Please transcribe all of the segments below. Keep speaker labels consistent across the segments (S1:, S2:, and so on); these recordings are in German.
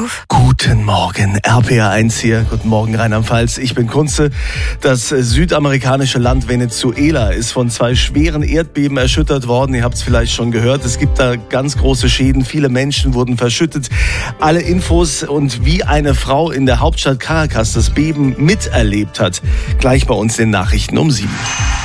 S1: Notruf?
S2: Guten Morgen, RPR1 hier. Guten Morgen, Rheinland-Pfalz. Ich bin Kunze. Das südamerikanische Land Venezuela ist von 2 schweren Erdbeben erschüttert worden. Ihr habt es vielleicht schon gehört. Es gibt da ganz große Schäden. Viele Menschen wurden verschüttet. Alle Infos und wie eine Frau in der Hauptstadt Caracas das Beben miterlebt hat, gleich bei uns in den Nachrichten um 7.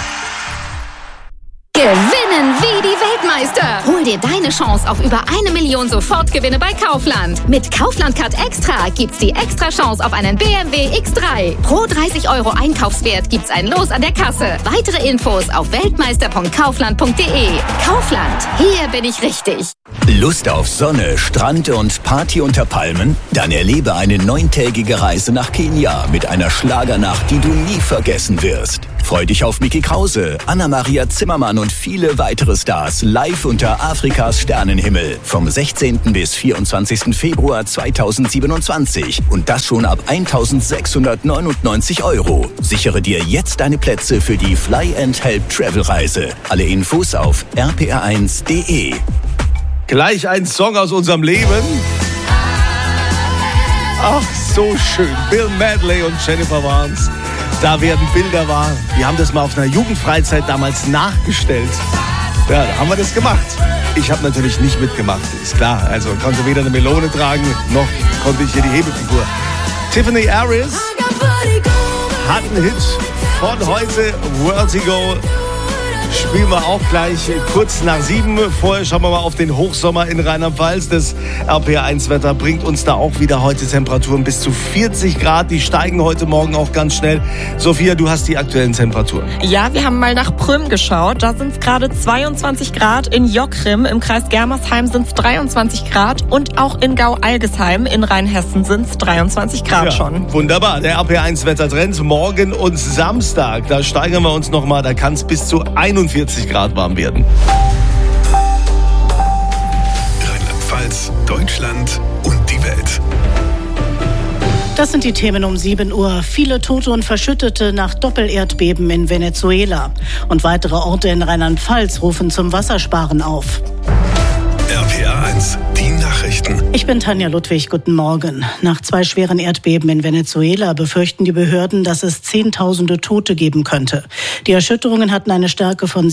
S3: Gewinnen wie die Weltmeister! Hol dir deine Chance auf über 1 Million Sofortgewinne bei Kaufland. Mit Kaufland Card Extra gibt's die extra Chance auf einen BMW X3. Pro 30 € Einkaufswert gibt's ein Los an der Kasse. Weitere Infos auf weltmeister.kaufland.de. Kaufland, hier bin ich richtig.
S4: Lust auf Sonne, Strand und Party unter Palmen? Dann erlebe eine 9-tägige Reise nach Kenia mit einer Schlagernacht, die du nie vergessen wirst. Freu dich auf Micky Krause, Anna-Maria Zimmermann und viele weitere Stars live unter Afrikas Sternenhimmel vom 16. bis 24. Februar 2027 und das schon ab 1.699 €. Sichere dir jetzt deine Plätze für die Fly and Help Travel Reise. Alle Infos auf rpr1.de.
S2: Gleich ein Song aus unserem Leben. Ach, so schön. Bill Medley und Jennifer Warnes. Da werden Bilder wahr. Wir haben das mal auf einer Jugendfreizeit damals nachgestellt. Ja, da haben wir das gemacht. Ich habe natürlich nicht mitgemacht, ist klar. Also konnte weder eine Melone tragen, noch konnte ich hier die Hebefigur. Tiffany Harris hat einen Hit von heute, Vertigo. Spielen wir auch gleich kurz nach 7. Vorher schauen wir mal auf den Hochsommer in Rheinland-Pfalz. Das RPR1-Wetter bringt uns da auch wieder heute Temperaturen bis zu 40 Grad. Die steigen heute Morgen auch ganz schnell. Sophia, du hast die aktuellen Temperaturen.
S5: Ja, wir haben mal nach Prüm geschaut. Da sind es gerade 22 Grad. In Jockrim im Kreis Germersheim sind es 23 Grad. Und auch in Gau-Algesheim in Rheinhessen sind es 23 Grad schon.
S2: Wunderbar. Der RPR1-Wettertrend morgen und Samstag. Da steigern wir uns nochmal. Da kann es bis zu 41 Grad warm werden.
S6: Rheinland-Pfalz, Deutschland und die Welt.
S7: Das sind die Themen um 7 Uhr. Viele Tote und Verschüttete nach Doppelerdbeben in Venezuela. Und weitere Orte in Rheinland-Pfalz rufen zum Wassersparen auf.
S6: RPR1, die Nachrichten.
S7: Ich bin Tanja Ludwig, guten Morgen. Nach 2 schweren Erdbeben in Venezuela befürchten die Behörden, dass es Zehntausende Tote geben könnte. Die Erschütterungen hatten eine Stärke von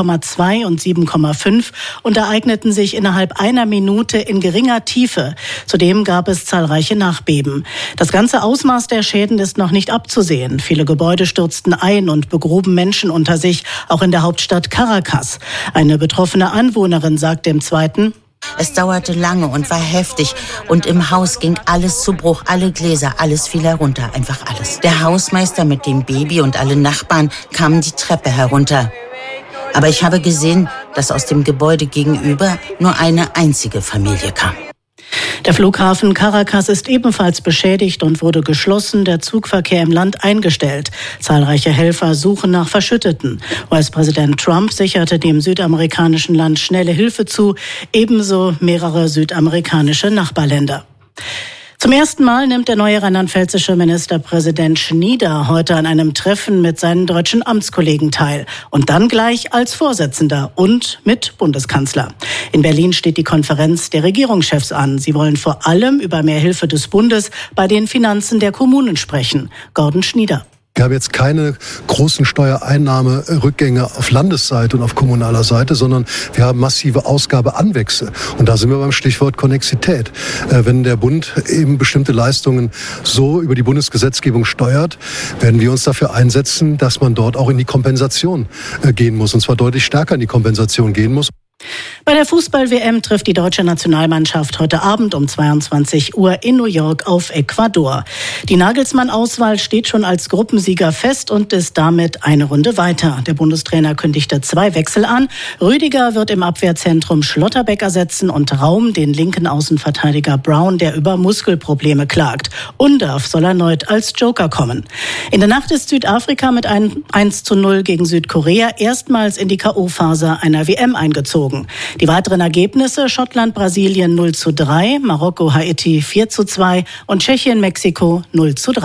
S7: 7,2 und 7,5 und ereigneten sich innerhalb einer Minute in geringer Tiefe. Zudem gab es zahlreiche Nachbeben. Das ganze Ausmaß der Schäden ist noch nicht abzusehen. Viele Gebäude stürzten ein und begruben Menschen unter sich, auch in der Hauptstadt Caracas. Eine betroffene Anwohnerin sagt dem Zweiten:
S8: Es dauerte lange und war heftig und im Haus ging alles zu Bruch, alle Gläser, alles fiel herunter, einfach alles. Der Hausmeister mit dem Baby und alle Nachbarn kamen die Treppe herunter. Aber ich habe gesehen, dass aus dem Gebäude gegenüber nur eine einzige Familie kam.
S7: Der Flughafen Caracas ist ebenfalls beschädigt und wurde geschlossen, der Zugverkehr im Land eingestellt. Zahlreiche Helfer suchen nach Verschütteten. US-Präsident Trump sicherte dem südamerikanischen Land schnelle Hilfe zu, ebenso mehrere südamerikanische Nachbarländer. Zum ersten Mal nimmt der neue rheinland-pfälzische Ministerpräsident Schnieder heute an einem Treffen mit seinen deutschen Amtskollegen teil. Und dann gleich als Vorsitzender und mit Bundeskanzler. In Berlin steht die Konferenz der Regierungschefs an. Sie wollen vor allem über mehr Hilfe des Bundes bei den Finanzen der Kommunen sprechen. Gordon Schnieder.
S9: Wir haben jetzt keine großen Steuereinnahmerückgänge auf Landesseite und auf kommunaler Seite, sondern wir haben massive Ausgabeanwächse. Und da sind wir beim Stichwort Konnexität. Wenn der Bund eben bestimmte Leistungen so über die Bundesgesetzgebung steuert, werden wir uns dafür einsetzen, dass man dort auch in die Kompensation gehen muss. Und zwar deutlich stärker in die Kompensation gehen muss.
S7: Bei der Fußball-WM trifft die deutsche Nationalmannschaft heute Abend um 22 Uhr in New York auf Ecuador. Die Nagelsmann-Auswahl steht schon als Gruppensieger fest und ist damit eine Runde weiter. Der Bundestrainer kündigte 2 Wechsel an. Rüdiger wird im Abwehrzentrum Schlotterbeck ersetzen und Raum den linken Außenverteidiger Brown, der über Muskelprobleme klagt. Undav soll erneut als Joker kommen. In der Nacht ist Südafrika mit einem 1:0 gegen Südkorea erstmals in die K.O.-Phase einer WM eingezogen. Die weiteren Ergebnisse: Schottland, Brasilien 0:3, Marokko, Haiti 4:2 und Tschechien, Mexiko 0:3.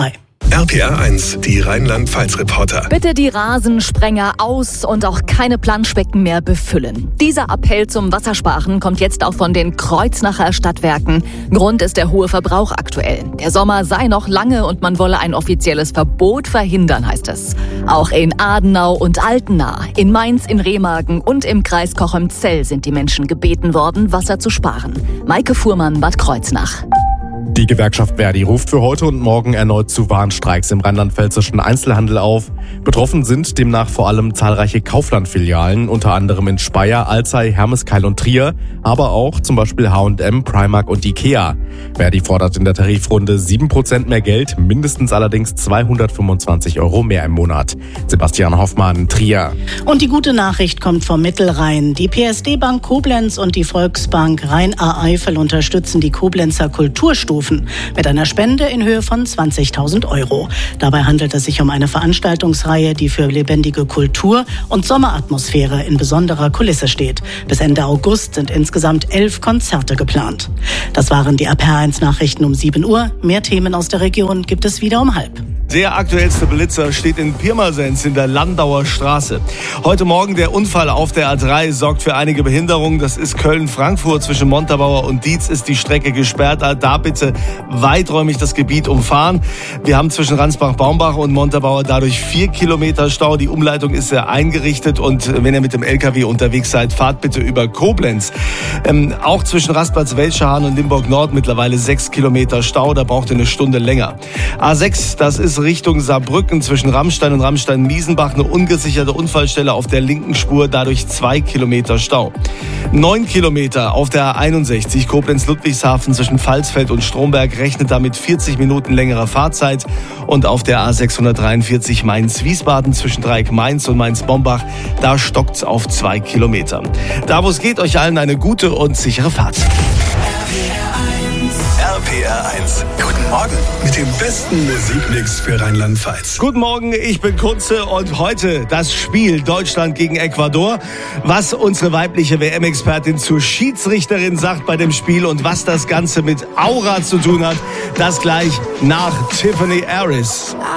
S6: RPR1, die Rheinland-Pfalz-Reporter.
S1: Bitte die Rasensprenger aus und auch keine Planschbecken mehr befüllen. Dieser Appell zum Wassersparen kommt jetzt auch von den Kreuznacher Stadtwerken. Grund ist der hohe Verbrauch aktuell. Der Sommer sei noch lange und man wolle ein offizielles Verbot verhindern, heißt es. Auch in Adenau und Altena, in Mainz, in Remagen und im Kreis Cochem-Zell sind die Menschen gebeten worden, Wasser zu sparen. Maike Fuhrmann, Bad Kreuznach.
S10: Die Gewerkschaft Verdi ruft für heute und morgen erneut zu Warnstreiks im rheinland-pfälzischen Einzelhandel auf. Betroffen sind demnach vor allem zahlreiche Kaufland-Filialen, unter anderem in Speyer, Alzey, Hermeskeil und Trier, aber auch zum Beispiel H&M, Primark und Ikea. Verdi fordert in der Tarifrunde 7% mehr Geld, mindestens allerdings 225 € mehr im Monat. Sebastian Hoffmann, Trier.
S7: Und die gute Nachricht kommt vom Mittelrhein. Die PSD Bank Koblenz und die Volksbank Rhein-A-Eifel unterstützen die Koblenzer Kulturstufen mit einer Spende in Höhe von 20.000 €. Dabei handelt es sich um eine Veranstaltungsreihe, die für lebendige Kultur und Sommeratmosphäre in besonderer Kulisse steht. Bis Ende August sind insgesamt 11 Konzerte geplant. Das waren die RPR1-Nachrichten um 7 Uhr. Mehr Themen aus der Region gibt es wieder um 12:30.
S2: Der aktuellste Blitzer steht in Pirmasens in der Landauer Straße. Heute Morgen der Unfall auf der A3 sorgt für einige Behinderungen. Das ist Köln-Frankfurt. Zwischen Montabaur und Dietz ist die Strecke gesperrt. Da bitte weiträumig das Gebiet umfahren. Wir haben zwischen Ransbach-Baumbach und Montabaur dadurch 4 Kilometer Stau. Die Umleitung ist eingerichtet und wenn ihr mit dem LKW unterwegs seid, fahrt bitte über Koblenz. Auch zwischen Rastplatz-Welschahn und Limburg-Nord mittlerweile 6 Kilometer Stau. Da braucht ihr eine Stunde länger. A6, das ist Richtung Saarbrücken zwischen Rammstein und Rammstein-Miesenbach eine ungesicherte Unfallstelle auf der linken Spur, dadurch 2 Kilometer Stau. 9 Kilometer auf der A61 Koblenz-Ludwigshafen zwischen Pfalzfeld und Stromberg, rechnet damit 40 Minuten längerer Fahrzeit. Und auf der A643 Mainz-Wiesbaden zwischen Dreieck-Mainz und Mainz-Bombach, da stockt's auf 2 Kilometer. Da wo es geht, euch allen eine gute und sichere Fahrt.
S6: RPR1. Guten Morgen mit dem besten Musikmix für Rheinland-Pfalz.
S2: Guten Morgen, ich bin Kunze und heute das Spiel Deutschland gegen Ecuador. Was unsere weibliche WM-Expertin zur Schiedsrichterin sagt bei dem Spiel und was das Ganze mit Aura zu tun hat, das gleich nach Tiffany Harris.